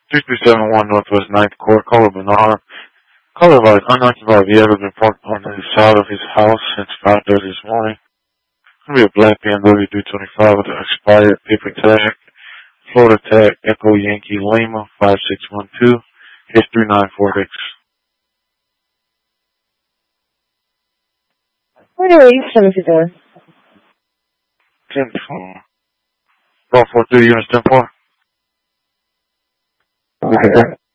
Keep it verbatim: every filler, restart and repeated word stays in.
two three seven one Northwest ninth Court, caller Bernard. Caller about unoccupied vehicle been parked on the side of his house since five thirty this morning. It's going to be a black B M W three twenty-five with an expired paper tag. Florida tag Echo Yankee Lima five six one two H three nine four six. What are you seventy-four? ten four. Call four three units ten four. Okay.